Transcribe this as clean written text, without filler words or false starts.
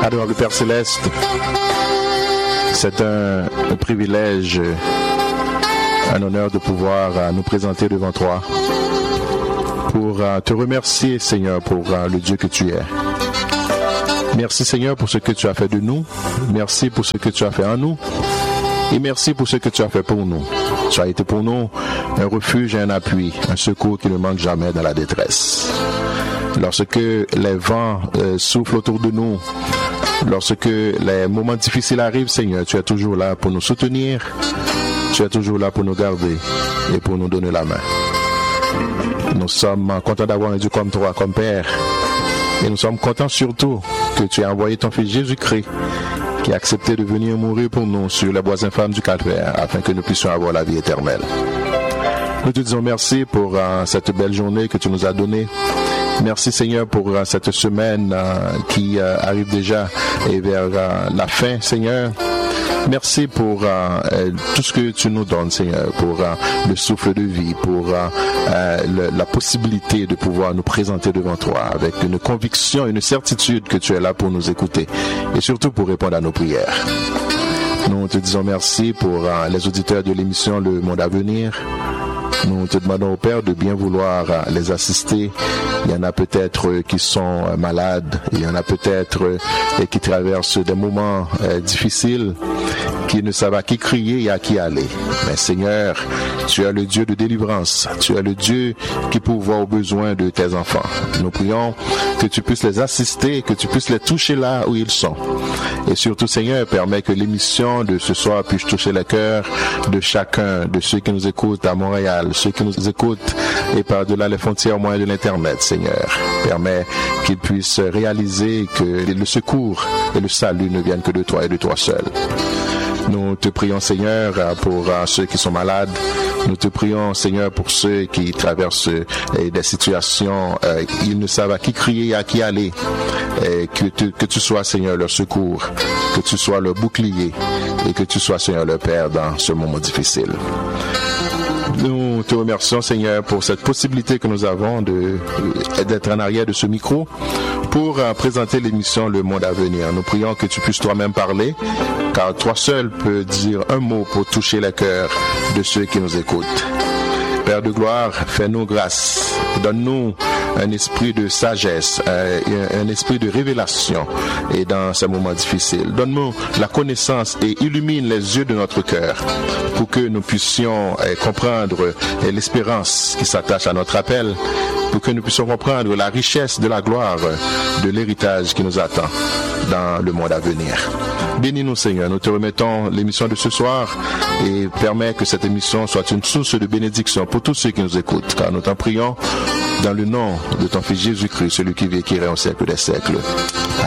Adorable Père Céleste, c'est un privilège, un honneur de pouvoir nous présenter devant toi pour te remercier, Seigneur, pour le Dieu que tu es. Merci, Seigneur, pour ce que tu as fait de nous. Merci pour ce que tu as fait en nous. Et merci pour ce que tu as fait pour nous. Tu as été pour nous un refuge et un appui, un secours qui ne manque jamais dans la détresse. Lorsque les vents soufflent autour de nous, lorsque les moments difficiles arrivent, Seigneur, tu es toujours là pour nous soutenir. Tu es toujours là pour nous garder et pour nous donner la main. Nous sommes contents d'avoir un Dieu comme toi, comme Père. Et nous sommes contents surtout que tu aies envoyé ton Fils Jésus-Christ qui a accepté de venir mourir pour nous sur les bois infâmes du calvaire afin que nous puissions avoir la vie éternelle. Nous te disons merci pour cette belle journée que tu nous as donnée. Merci Seigneur pour cette semaine qui arrive déjà et vers la fin, Seigneur. Merci pour tout ce que tu nous donnes, Seigneur, pour le souffle de vie, pour la possibilité de pouvoir nous présenter devant toi avec une conviction, une certitude que tu es là pour nous écouter et surtout pour répondre à nos prières. Nous te disons merci pour les auditeurs de l'émission Le Monde à venir. Nous te demandons au Père de bien vouloir les assister. Il y en a peut-être qui sont malades, il y en a peut-être qui traversent des moments difficiles, qui ne savent à qui crier et à qui aller. Mais Seigneur, tu es le Dieu de délivrance, tu es le Dieu qui pourvoit aux besoins de tes enfants. Nous prions que tu puisses les assister, que tu puisses les toucher là où ils sont. Et surtout, Seigneur, permets que l'émission de ce soir puisse toucher le cœur de chacun, de ceux qui nous écoutent à Montréal, ceux qui nous écoutent et par-delà les frontières au moyen de l'Internet, Seigneur. Permets qu'ils puissent réaliser que le secours et le salut ne viennent que de toi et de toi seul. Nous te prions, Seigneur, pour ceux qui sont malades. Nous te prions, Seigneur, pour ceux qui traversent des situations, ils ne savent à qui crier et à qui aller. Que tu sois, Seigneur, leur secours, que tu sois leur bouclier et que tu sois, Seigneur, leur Père dans ce moment difficile. Nous te remercions, Seigneur, pour cette possibilité que nous avons d'être en arrière de ce micro pour présenter l'émission Le Monde à venir. Nous prions que tu puisses toi-même parler, car toi seul peux dire un mot pour toucher les cœurs de ceux qui nous écoutent. Père de gloire, fais-nous grâce, donne-nous un esprit de sagesse, un esprit de révélation et dans ces moments difficiles. Donne-nous la connaissance et illumine les yeux de notre cœur pour que nous puissions comprendre l'espérance qui s'attache à notre appel, pour que nous puissions comprendre la richesse de la gloire de l'héritage qui nous attend dans le monde à venir. Bénis-nous, Seigneur. Nous te remettons l'émission de ce soir et permets que cette émission soit une source de bénédiction pour tous ceux qui nous écoutent, car nous t'en prions dans le nom de ton Fils Jésus-Christ, celui qui vit et qui règne au siècle des siècles.